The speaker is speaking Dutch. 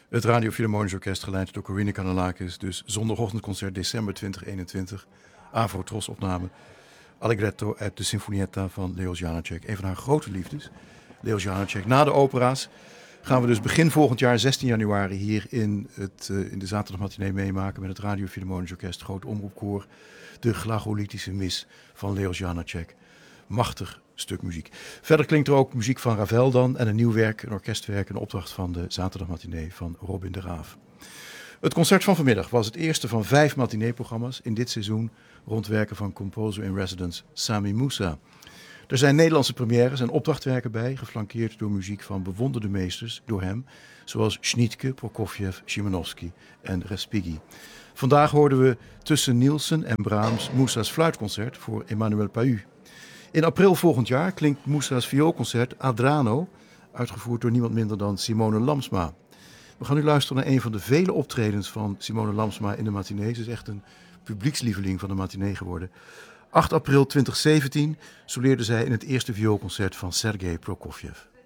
Het Radio Philharmonisch Orkest, geleid door Corine Kanellakis. Dus zondagochtendconcert december 2021. Avro Tros opname. Allegretto uit de Sinfonietta van Leos Janáček. Een van haar grote liefdes. Leos Janáček. Na de opera's gaan we dus begin volgend jaar, 16 januari, hier in de zaterdagmatinee meemaken met het Radio Philharmonisch Orkest. Groot omroepkoor. De Glagolitische Mis van Leos Janáček. Machtig stuk muziek. Verder klinkt er ook muziek van Ravel dan en een nieuw werk, een orkestwerk, een opdracht van de zaterdagmatinee van Robin de Raaf. Het concert van vanmiddag was het eerste van 5 matineeprogramma's in dit seizoen rond werken van composer in residence Sami Moussa. Er zijn Nederlandse premières en opdrachtwerken bij, geflankeerd door muziek van bewonderde meesters door hem, zoals Schnittke, Prokofjev, Szymanowski en Respighi. Vandaag hoorden we tussen Nielsen en Brahms Moussa's fluitconcert voor Emmanuel Pahud. In april volgend jaar klinkt Moussa's vioolconcert Adrano, uitgevoerd door niemand minder dan Simone Lamsma. We gaan nu luisteren naar een van de vele optredens van Simone Lamsma in de matinee. Ze is echt een publiekslieveling van de matinee geworden. 8 april 2017 soleerde zij in het eerste vioolconcert van Sergei Prokofjev.